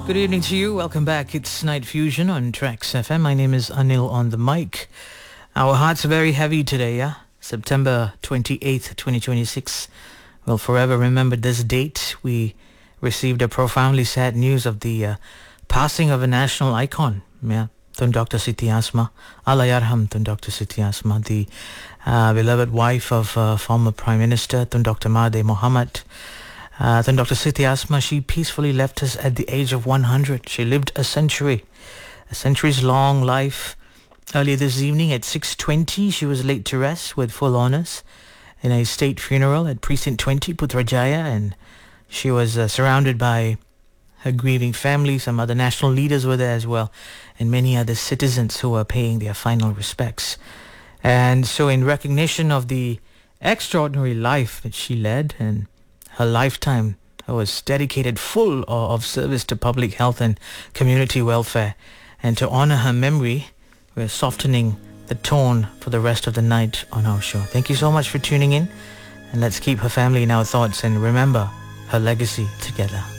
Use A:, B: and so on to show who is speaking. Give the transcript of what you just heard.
A: Good evening to you. Welcome back. It's Night Fusion on Tracks FM. My name is Anil on the mic. Our hearts are very heavy today, yeah? September 28th, 2026. We'll forever remember this date. We received a profoundly sad news of the passing of a national icon, yeah? Tun Dr. Siti Asma. Allah yarham Tun Dr. Siti Asma, the beloved wife of former Prime Minister Tun Dr. Mahathir Mohamad. Then Dr. Siti Asma, she peacefully left us at the age of 100. She lived a century's long life. Earlier this evening at 6:20, she was laid to rest with full honors in a state funeral at Precinct 20, Putrajaya, and she was surrounded by her grieving family. Some other national leaders were there as well, and many other citizens who were paying their final respects. And so in recognition of the extraordinary life that she led, and her lifetime was dedicated full of service to public health and community welfare. And to honor her memory, we're softening the tone for the rest of the night on our show. Thank you so much for tuning in. And let's keep her family in our thoughts and remember her legacy together.